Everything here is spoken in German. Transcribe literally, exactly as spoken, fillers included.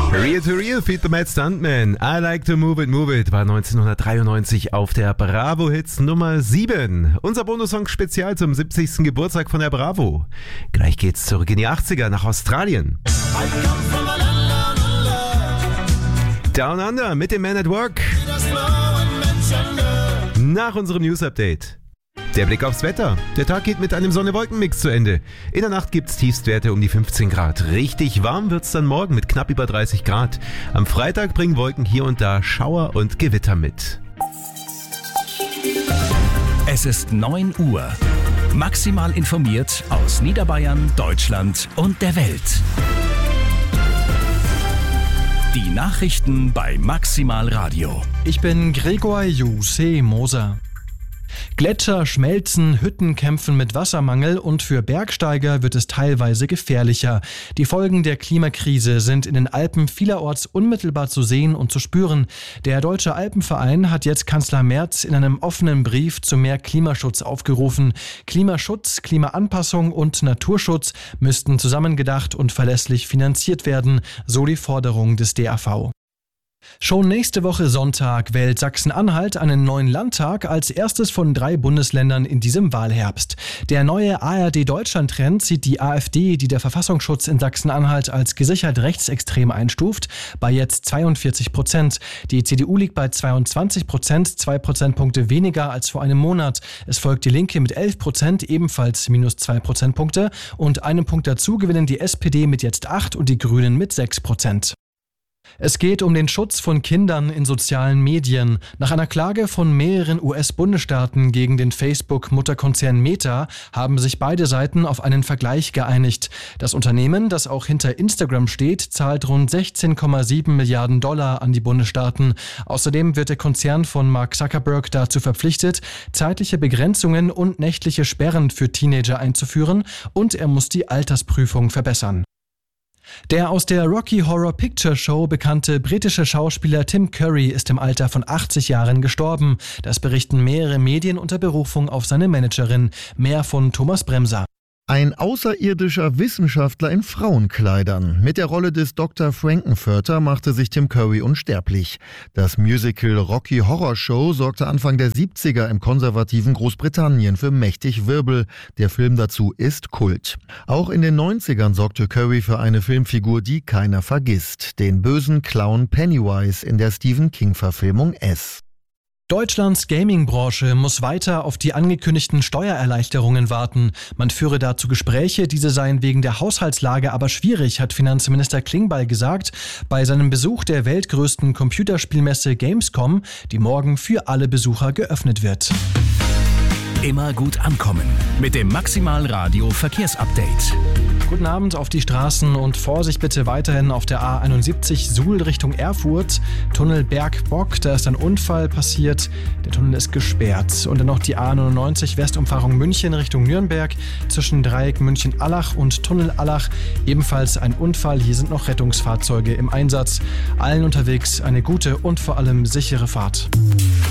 Real to Real feat. The Mad Stuntman. I Like to Move It, Move It war neunzehnhundertdreiundneunzig auf der Bravo Hits Nummer sieben. Unser Bonussong-Spezial zum siebzigsten Geburtstag von der Bravo. Gleich geht's zurück in die achtziger nach Australien. Down Under mit dem Man at Work. Nach unserem News-Update. Der Blick aufs Wetter. Der Tag geht mit einem Sonne-Wolken-Mix zu Ende. In der Nacht gibt's Tiefstwerte um die fünfzehn Grad. Richtig warm wird's dann morgen mit knapp über dreißig Grad. Am Freitag bringen Wolken hier und da Schauer und Gewitter mit. Es ist neun Uhr. Maximal informiert aus Niederbayern, Deutschland und der Welt. Die Nachrichten bei Maximal Radio. Ich bin Gregor Juse Moser. Gletscher schmelzen, Hütten kämpfen mit Wassermangel und für Bergsteiger wird es teilweise gefährlicher. Die Folgen der Klimakrise sind in den Alpen vielerorts unmittelbar zu sehen und zu spüren. Der Deutsche Alpenverein hat jetzt Kanzler Merz in einem offenen Brief zu mehr Klimaschutz aufgerufen. Klimaschutz, Klimaanpassung und Naturschutz müssten zusammengedacht und verlässlich finanziert werden, so die Forderung des D A V. Schon nächste Woche Sonntag wählt Sachsen-Anhalt einen neuen Landtag als erstes von drei Bundesländern in diesem Wahlherbst. Der neue A R D-Deutschland-Trend sieht die AfD, die der Verfassungsschutz in Sachsen-Anhalt als gesichert rechtsextrem einstuft, bei jetzt zweiundvierzig Prozent. Die C D U liegt bei zweiundzwanzig Prozent, zwei Prozentpunkte weniger als vor einem Monat. Es folgt die Linke mit elf Prozent, ebenfalls minus zwei Prozentpunkte. Und einen Punkt dazu gewinnen die S P D mit jetzt acht und die Grünen mit sechs Prozent. Es geht um den Schutz von Kindern in sozialen Medien. Nach einer Klage von mehreren U S-Bundesstaaten gegen den Facebook-Mutterkonzern Meta haben sich beide Seiten auf einen Vergleich geeinigt. Das Unternehmen, das auch hinter Instagram steht, zahlt rund sechzehn Komma sieben Milliarden Dollar an die Bundesstaaten. Außerdem wird der Konzern von Mark Zuckerberg dazu verpflichtet, zeitliche Begrenzungen und nächtliche Sperren für Teenager einzuführen, und er muss die Altersprüfung verbessern. Der aus der Rocky Horror Picture Show bekannte britische Schauspieler Tim Curry ist im Alter von achtzig Jahren gestorben. Das berichten mehrere Medien unter Berufung auf seine Managerin. Mehr von Thomas Bremser. Ein außerirdischer Wissenschaftler in Frauenkleidern. Mit der Rolle des Doktor Frankenfurter machte sich Tim Curry unsterblich. Das Musical Rocky Horror Show sorgte Anfang der siebziger im konservativen Großbritannien für mächtig Wirbel. Der Film dazu ist Kult. Auch in den neunzigern sorgte Curry für eine Filmfigur, die keiner vergisst. Den bösen Clown Pennywise in der Stephen King-Verfilmung S. Deutschlands Gaming-Branche muss weiter auf die angekündigten Steuererleichterungen warten. Man führe dazu Gespräche, diese seien wegen der Haushaltslage aber schwierig, hat Finanzminister Klingbeil gesagt, bei seinem Besuch der weltgrößten Computerspielmesse Gamescom, die morgen für alle Besucher geöffnet wird. Immer gut ankommen mit dem Maximal Radio Verkehrsupdate. Guten Abend auf die Straßen und Vorsicht bitte weiterhin auf der A einundsiebzig Suhl Richtung Erfurt. Tunnel Bergbock, da ist ein Unfall passiert. Der Tunnel ist gesperrt. Und dann noch die A neunundneunzig Westumfahrung München Richtung Nürnberg zwischen Dreieck München-Allach und Tunnel Allach. Ebenfalls ein Unfall. Hier sind noch Rettungsfahrzeuge im Einsatz. Allen unterwegs eine gute und vor allem sichere Fahrt.